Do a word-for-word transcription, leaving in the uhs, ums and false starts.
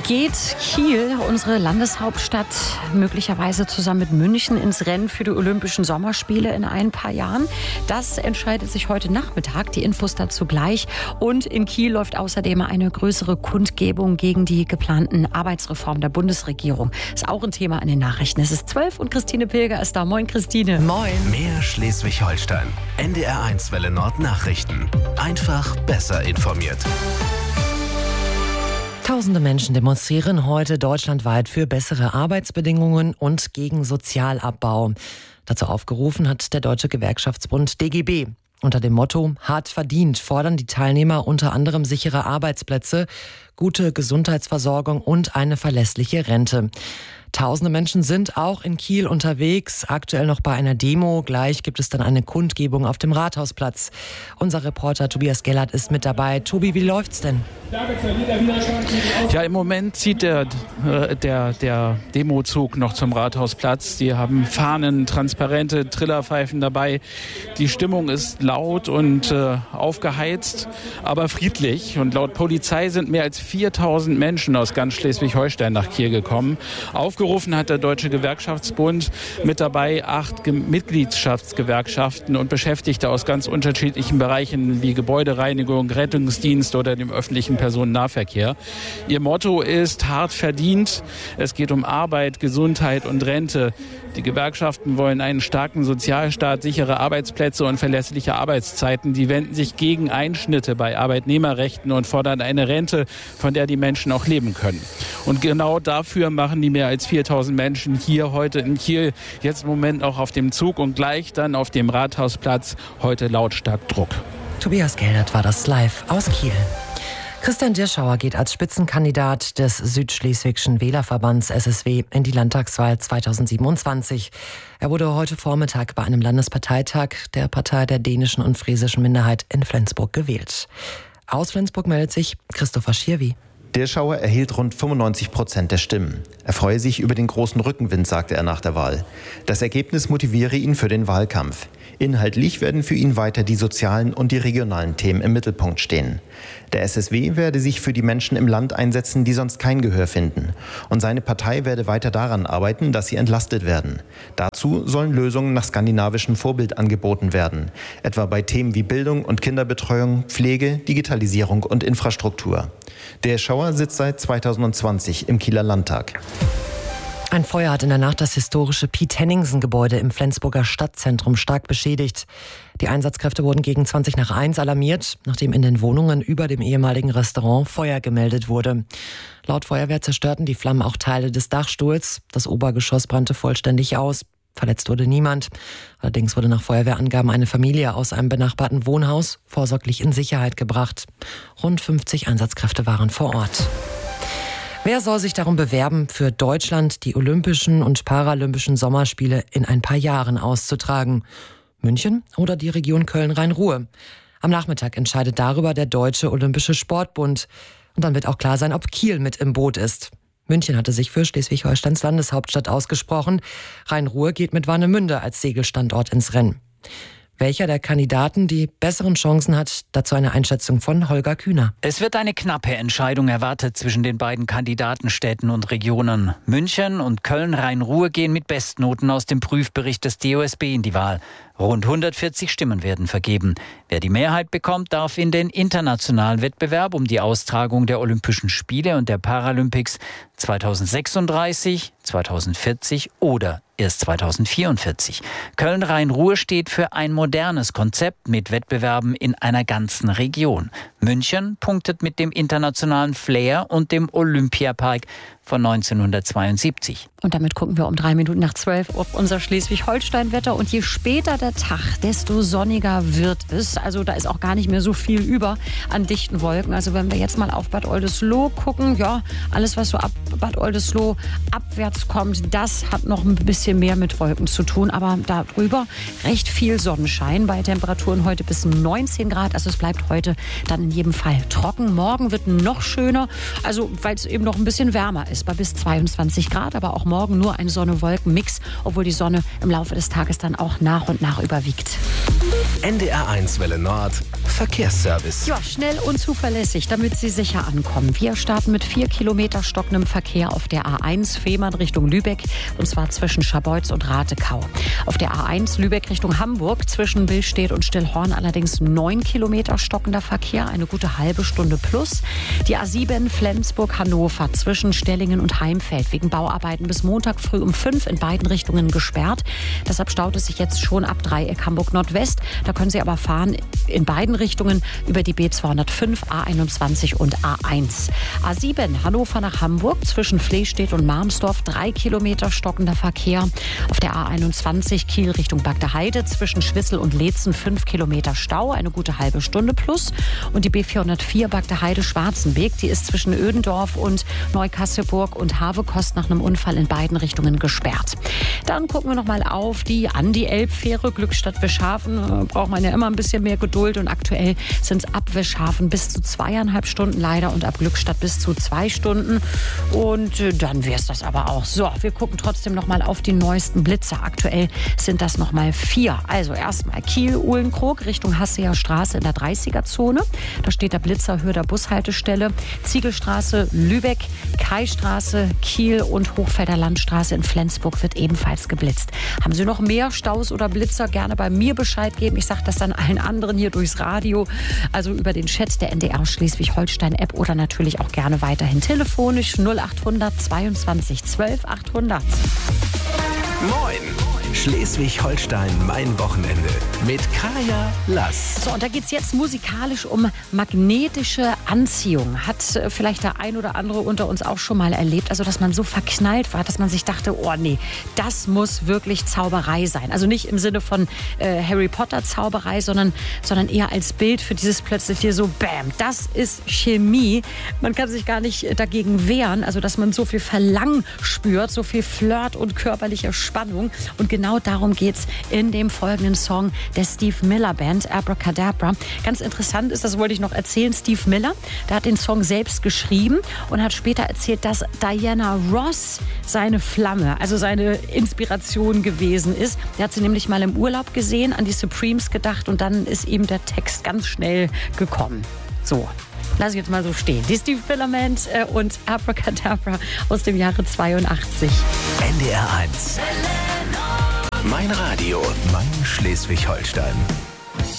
Geht Kiel, unsere Landeshauptstadt, möglicherweise zusammen mit München ins Rennen für die Olympischen Sommerspiele in ein paar Jahren? Das entscheidet sich heute Nachmittag. Die Infos dazu gleich. Und in Kiel läuft außerdem eine größere Kundgebung gegen die geplanten Arbeitsreformen der Bundesregierung. Ist auch ein Thema in den Nachrichten. Es ist zwölf und Christine Pilger ist da. Moin, Christine. Moin. Mehr Schleswig-Holstein. N D R eins Welle Nord Nachrichten. Einfach besser informiert. Tausende Menschen demonstrieren heute deutschlandweit für bessere Arbeitsbedingungen und gegen Sozialabbau. Dazu aufgerufen hat der Deutsche Gewerkschaftsbund D G B. Unter dem Motto „Hart verdient“ fordern die Teilnehmer unter anderem sichere Arbeitsplätze, gute Gesundheitsversorgung und eine verlässliche Rente. Tausende Menschen sind auch in Kiel unterwegs, aktuell noch bei einer Demo. Gleich gibt es dann eine Kundgebung auf dem Rathausplatz. Unser Reporter Tobias Gellert ist mit dabei. Tobi, wie läuft's denn? Ja, im Moment zieht der, der, der Demozug noch zum Rathausplatz. Die haben Fahnen, Transparente, Trillerpfeifen dabei. Die Stimmung ist laut und äh, aufgeheizt, aber friedlich. Und laut Polizei sind mehr als viertausend Menschen aus ganz Schleswig-Holstein nach Kiel gekommen. Aufgerufen hat der Deutsche Gewerkschaftsbund, mit dabei acht Ge- Mitgliedschaftsgewerkschaften und Beschäftigte aus ganz unterschiedlichen Bereichen wie Gebäudereinigung, Rettungsdienst oder dem öffentlichen Personennahverkehr. Ihr Motto ist hart verdient. Es geht um Arbeit, Gesundheit und Rente. Die Gewerkschaften wollen einen starken Sozialstaat, sichere Arbeitsplätze und verlässliche Arbeitszeiten. Die wenden sich gegen Einschnitte bei Arbeitnehmerrechten und fordern eine Rente, von der die Menschen auch leben können. Und genau dafür machen die mehr als viertausend Menschen hier heute in Kiel jetzt im Moment auch auf dem Zug und gleich dann auf dem Rathausplatz heute lautstark Druck. Tobias Gellert war das live aus Kiel. Christian Dirschauer geht als Spitzenkandidat des Südschleswigschen Wählerverbands S S W in die Landtagswahl zweitausendsiebenundzwanzig. Er wurde heute Vormittag bei einem Landesparteitag der Partei der dänischen und friesischen Minderheit in Flensburg gewählt. Aus Flensburg meldet sich Christopher Schierwi. Dirschauer erhielt rund fünfundneunzig Prozent der Stimmen. Er freue sich über den großen Rückenwind, sagte er nach der Wahl. Das Ergebnis motiviere ihn für den Wahlkampf. Inhaltlich werden für ihn weiter die sozialen und die regionalen Themen im Mittelpunkt stehen. Der S S W werde sich für die Menschen im Land einsetzen, die sonst kein Gehör finden. Und seine Partei werde weiter daran arbeiten, dass sie entlastet werden. Dazu sollen Lösungen nach skandinavischem Vorbild angeboten werden. Etwa bei Themen wie Bildung und Kinderbetreuung, Pflege, Digitalisierung und Infrastruktur. Der Schauer sitzt seit zweitausendzwanzig im Kieler Landtag. Ein Feuer hat in der Nacht das historische Piet-Henningsen-Gebäude im Flensburger Stadtzentrum stark beschädigt. Die Einsatzkräfte wurden gegen zwanzig nach eins alarmiert, nachdem in den Wohnungen über dem ehemaligen Restaurant Feuer gemeldet wurde. Laut Feuerwehr zerstörten die Flammen auch Teile des Dachstuhls. Das Obergeschoss brannte vollständig aus. Verletzt wurde niemand. Allerdings wurde nach Feuerwehrangaben eine Familie aus einem benachbarten Wohnhaus vorsorglich in Sicherheit gebracht. Rund fünfzig Einsatzkräfte waren vor Ort. Wer soll sich darum bewerben, für Deutschland die Olympischen und Paralympischen Sommerspiele in ein paar Jahren auszutragen? München oder die Region Köln-Rhein-Ruhr? Am Nachmittag entscheidet darüber der Deutsche Olympische Sportbund. Und dann wird auch klar sein, ob Kiel mit im Boot ist. München hatte sich für Schleswig-Holsteins Landeshauptstadt ausgesprochen. Rhein-Ruhr geht mit Warnemünde als Segelstandort ins Rennen. Welcher der Kandidaten die besseren Chancen hat, dazu eine Einschätzung von Holger Kühner. Es wird eine knappe Entscheidung erwartet zwischen den beiden Kandidatenstädten und Regionen. München und Köln-Rhein-Ruhr gehen mit Bestnoten aus dem Prüfbericht des D O S B in die Wahl. Rund hundertvierzig Stimmen werden vergeben. Wer die Mehrheit bekommt, darf in den internationalen Wettbewerb um die Austragung der Olympischen Spiele und der Paralympics zweitausendsechsunddreißig, zweitausendvierzig oder erst zweitausendvierundvierzig. Köln-Rhein-Ruhr steht für ein modernes Konzept mit Wettbewerben in einer ganzen Region. München punktet mit dem internationalen Flair und dem Olympiapark von neunzehnhundertzweiundsiebzig. Und damit gucken wir um drei Minuten nach zwölf auf unser Schleswig-Holstein-Wetter. Und je später der Tag, desto sonniger wird es. Also da ist auch gar nicht mehr so viel über an dichten Wolken. Also wenn wir jetzt mal auf Bad Oldesloe gucken, ja, alles, was so ab Bad Oldesloe abwärts kommt, das hat noch ein bisschen mehr mit Wolken zu tun. Aber darüber recht viel Sonnenschein bei Temperaturen heute bis neunzehn Grad. Also es bleibt heute dann in jedem Fall trocken. Morgen wird noch schöner, also weil es eben noch ein bisschen wärmer ist, bei bis zweiundzwanzig Grad. Aber auch morgen nur ein Sonne-Wolken-Mix, obwohl die Sonne im Laufe des Tages dann auch nach und nach überwiegt. N D R eins Welle Nord Verkehrsservice. Ja, schnell und zuverlässig, damit Sie sicher ankommen. Wir starten mit vier Kilometer stockendem Verkehr auf der A eins Fehmarn Richtung Lübeck, und zwar zwischen Scharbeutz und Ratekau. Auf der A eins Lübeck Richtung Hamburg zwischen Billstedt und Stillhorn allerdings neun Kilometer stockender Verkehr, eine gute halbe Stunde plus. Die A sieben Flensburg-Hannover zwischen Stellingen und Heimfeld wegen Bauarbeiten bis Montag früh um fünf in beiden Richtungen gesperrt. Deshalb staut es sich jetzt schon ab Dreieck Hamburg Nordwest. Da können Sie aber fahren in beiden Richtungen über die B zweihundertfünf, A einundzwanzig und A eins. A sieben Hannover nach Hamburg zwischen Flehstedt und Marmsdorf drei Kilometer stockender Verkehr. Auf der A einundzwanzig Kiel Richtung Bagdeheide zwischen Schwissel und Leetzen fünf Kilometer Stau, eine gute halbe Stunde plus. Und die B vierhundertvier Bagdeheide-Schwarzenbeek, die ist zwischen Ödendorf und Neukasselburg und Havekost nach einem Unfall in beiden Richtungen gesperrt. Dann gucken wir noch mal auf die Andi-Elbfähre Glückstadt-Wischhafen. Da braucht man ja immer ein bisschen mehr Geduld, und aktuell sind es ab Wischhafen bis zu zweieinhalb Stunden leider und ab Glückstadt bis zu zwei Stunden. Und äh, dann wäre es das aber auch. So, wir gucken trotzdem noch mal auf die neuesten Blitzer. Aktuell sind das noch mal vier. Also erstmal Kiel-Uhlenkrog Richtung Hasseer Straße in der dreißiger-Zone. Da steht der Blitzer Hürder Bushaltestelle. Ziegelstraße, Lübeck, Kaistraße, Kiel und Hochfelder Landstraße in Flensburg wird ebenfalls geblitzt. Haben Sie noch mehr Staus oder Blitzer? Gerne bei mir Bescheid geben. Ich sage das dann allen anderen hier durchs Radio, also über den Chat der N D R Schleswig-Holstein-App oder natürlich auch gerne weiterhin telefonisch null achthundert zweiundzwanzig zwölf achthundert. Moin! Schleswig-Holstein, mein Wochenende mit Kaya Lass. So, und da geht es jetzt musikalisch um magnetische Anziehung. Hat äh, vielleicht der ein oder andere unter uns auch schon mal erlebt. Also, dass man so verknallt war, dass man sich dachte, oh nee, das muss wirklich Zauberei sein. Also nicht im Sinne von äh, Harry Potter Zauberei, sondern, sondern eher als Bild für dieses plötzlich hier so, bam, das ist Chemie. Man kann sich gar nicht dagegen wehren. Also, dass man so viel Verlangen spürt, so viel Flirt und körperliche Spannung. Und genau Genau darum geht es in dem folgenden Song der Steve Miller Band, Abracadabra. Ganz interessant ist, das wollte ich noch erzählen, Steve Miller, der hat den Song selbst geschrieben und hat später erzählt, dass Diana Ross seine Flamme, also seine Inspiration gewesen ist. Der hat sie nämlich mal im Urlaub gesehen, an die Supremes gedacht, und dann ist ihm der Text ganz schnell gekommen. So. Lass ich jetzt mal so stehen. Die Steve Miller Band äh, und Abracadabra aus dem Jahre zweiundachtzig. N D R eins. Mein Radio, mein Schleswig-Holstein.